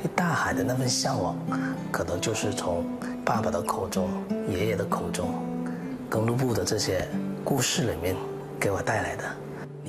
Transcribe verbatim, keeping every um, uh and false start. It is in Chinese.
对大海的那份向往，可能就是从爸爸的口中、爷爷的口中、公路部的这些故事里面给我带来的。